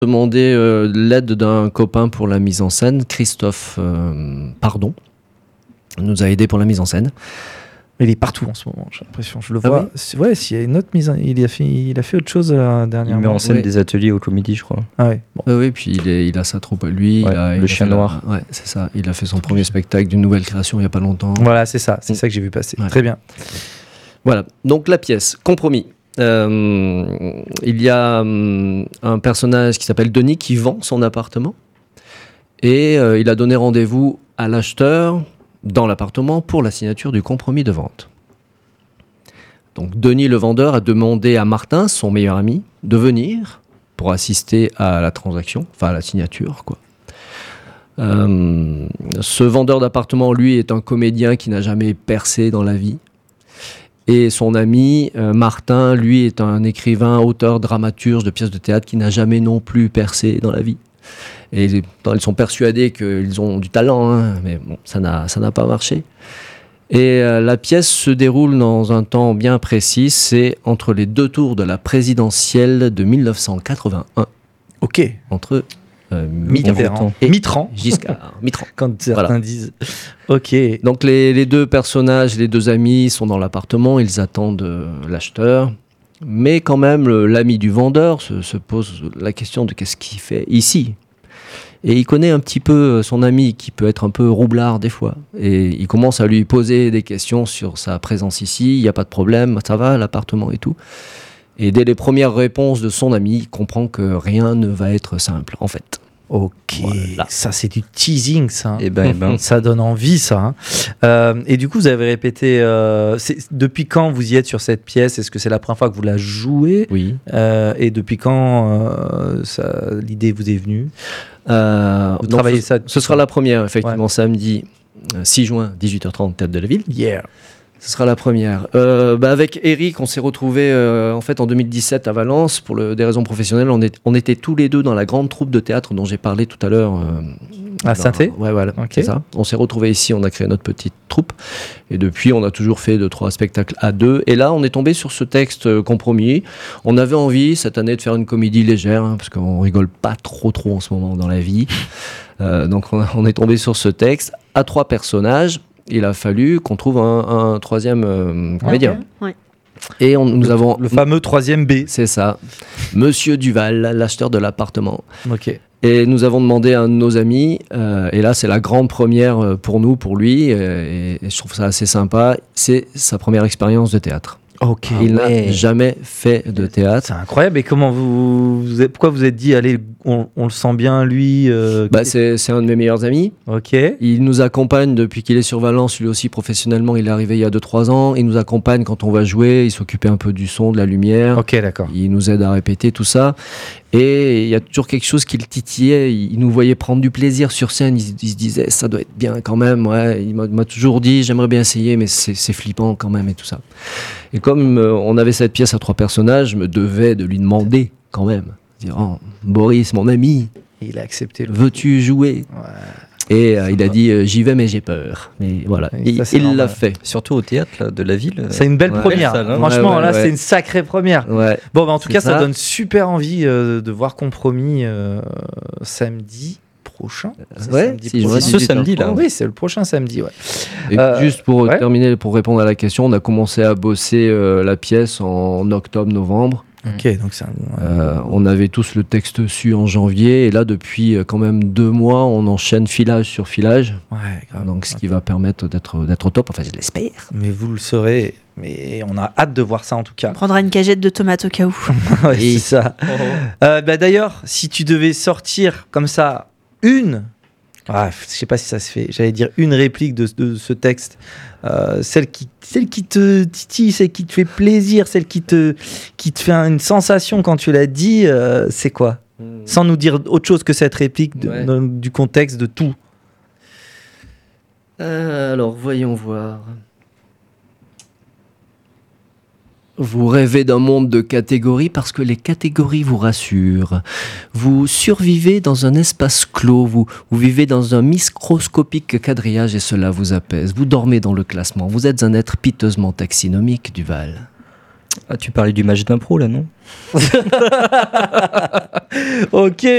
Demandé l'aide d'un copain pour la mise en scène, Christophe Pardon, nous a aidé pour la mise en scène. Il est partout en ce moment, j'ai l'impression. Je le Ah vois. oui Ouais, s'il y a une autre mise en... il a fait autre chose dernièrement. Il met en scène Oui. des ateliers au Comédie, je crois. Ah ouais. Bon. Oui, puis il a sa troupe à lui. Ouais, il le a chien fait noir. Ouais, c'est ça. Il a fait son premier spectacle d'une nouvelle création il n'y a pas longtemps. Voilà, c'est ça que j'ai vu passer. Ouais. Très bien. Voilà, donc la pièce, compromis. Il y a un personnage qui s'appelle Denis qui vend son appartement et il a donné rendez-vous à l'acheteur dans l'appartement pour la signature du compromis de vente. Donc Denis le vendeur a demandé à Martin, son meilleur ami, de venir pour assister à la transaction, enfin à la signature, quoi. Ce vendeur d'appartement, lui, est un comédien qui n'a jamais percé dans la vie. Et son ami, Martin, lui, est un écrivain, auteur, dramaturge de pièces de théâtre qui n'a jamais non plus percé dans la vie. Et ils sont persuadés qu'ils ont du talent, hein, mais bon, ça n'a pas marché. Et la pièce se déroule dans un temps bien précis, c'est entre les deux tours de la présidentielle de 1981. Ok. Entre Mitterrand. et Mitterrand. Mitterrand. Quand certains Voilà. disent. Ok. Donc les deux personnages, les deux amis sont dans l'appartement, ils attendent l'acheteur. Mais quand même, l'ami du vendeur se pose la question de qu'est-ce qu'il fait ici. Et il connaît un petit peu son ami qui peut être un peu roublard des fois. Et il commence à lui poser des questions sur sa présence ici. Il n'y a pas de problème, ça va, l'appartement et tout. Et dès les premières réponses de son ami, il comprend que rien ne va être simple, en fait. Ok. Voilà. Ça, c'est du teasing, ça. Eh ben. Ça donne envie, ça. Et du coup, vous avez répété. Depuis quand vous y êtes sur cette pièce ? Est-ce que c'est la première fois que vous la jouez ? Oui. Et depuis quand l'idée vous est venue ? Vous Donc, travaillez ça. ce sera la première, effectivement, Ouais. samedi 6 juin, 18h30, Théâtre de la Ville. Yeah. Ce sera la première. Avec Eric, on s'est retrouvés en fait en 2017 à Valence pour des raisons professionnelles. On était tous les deux dans la grande troupe de théâtre dont j'ai parlé tout à l'heure. À Saint-Thé ? Ouais, voilà, Ok. c'est ça. On s'est retrouvés ici, on a créé notre petite troupe. Et depuis, on a toujours fait 2-3 spectacles à deux. Et là, on est tombé sur ce texte compromis. On avait envie cette année de faire une comédie légère, hein, parce qu'on rigole pas trop en ce moment dans la vie. Donc on est tombé sur ce texte à 3 personnages. Il a fallu qu'on trouve un troisième comédien. Ouais. Et nous avons... Le fameux 3e B. C'est ça. Monsieur Duval, l'acheteur de l'appartement. Ok. Et nous avons demandé à un de nos amis, et là c'est la grande première pour nous, pour lui, et je trouve ça assez sympa, c'est sa première expérience de théâtre. Ok. Il n'a jamais fait de théâtre. C'est incroyable. Et comment pourquoi vous êtes dit, allez, on le sent bien, lui C'est un de mes meilleurs amis. Ok. Il nous accompagne depuis qu'il est sur Valence, lui aussi professionnellement, il est arrivé il y a 2-3 ans. Il nous accompagne quand on va jouer, il s'occupait un peu du son, de la lumière. Ok, d'accord. Il nous aide à répéter tout ça. Et il y a toujours quelque chose qui le titillait. Il nous voyait prendre du plaisir sur scène. Il se disait, ça doit être bien quand même. Ouais. Il m'a toujours dit, j'aimerais bien essayer, mais c'est flippant quand même et tout ça. Et comme on avait cette pièce à 3 personnages, je me devais de lui demander quand même. Dire, oh, Boris, mon ami, Il a accepté le. veux-tu jouer ? Ouais. Et il a dit, j'y vais, mais j'ai peur. Mais voilà, Et ça, c'est il normal. l'a fait. Surtout au théâtre là, de la ville. C'est une belle Ouais. première. Belle salle, hein. Franchement, Ouais, là, ouais. c'est une sacrée première. Ouais. Bon, bah, en tout C'est cas, ça ça. donne super envie de voir Compromis samedi prochain. C'est Ouais, samedi si, prochain. ouais, ce samedi, là. Oui, c'est le prochain samedi, ouais. Et juste pour ouais. terminer, pour répondre à la question, on a commencé à bosser la pièce en octobre-novembre. Ok, donc c'est On avait tous le texte su en janvier, et là, depuis quand même 2 mois, on enchaîne filage sur filage. Ouais, grave. Donc, ce qui va permettre d'être au top, enfin, je l'espère. Mais vous le saurez. Mais on a hâte de voir ça en tout cas. On prendra une cagette de tomates au cas où. Ouais, c'est ça. D'ailleurs, si tu devais sortir comme ça une, je sais pas si ça se fait, j'allais dire une réplique de ce texte, celle qui te titille, celle qui te fait plaisir, celle qui te fait une sensation quand tu l'as dit, c'est quoi ? Sans nous dire autre chose que cette réplique Ouais. du contexte de tout. Alors, voyons voir. Vous rêvez d'un monde de catégories parce que les catégories vous rassurent. Vous survivez dans un espace clos, vous vivez dans un microscopique quadrillage et cela vous apaise. Vous dormez dans le classement, vous êtes un être piteusement taxinomique, Duval. Ah, tu parlais du match d'impro là, non? Ok,